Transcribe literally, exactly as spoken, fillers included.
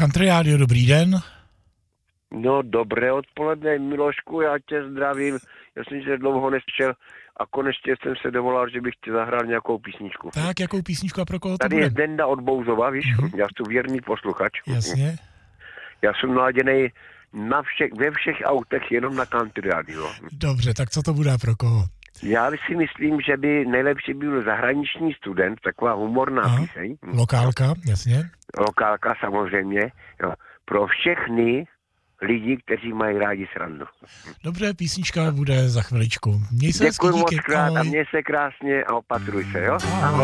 Country Radio, dobrý den. No, dobré odpoledne, Milošku, já tě zdravím. Já jsem tě dlouho nešel a konečně jsem se dovolal, že bych ti zahrál nějakou písničku. Tak, jakou písničku a pro koho to Tady bude? je Denda od Bouzova, víš? Mm-hmm. Já jsem věrný posluchač. Jasně. Já jsem naladěnej na všech, ve všech autech jenom na Country Radio. Dobře, tak co to bude a pro koho? Já si myslím, že by nejlepší byl Zahraniční student, taková humorná Aha. píseň. Lokálka, jasně. Lokálka samozřejmě. Jo. Pro všechny lidi, kteří mají rádi srandu. Dobře, písnička bude za chviličku. Měj se hezky, Děkuji moc díky. krát a Ahoj. měj se krásně a opatruj se, jo? Ahoj.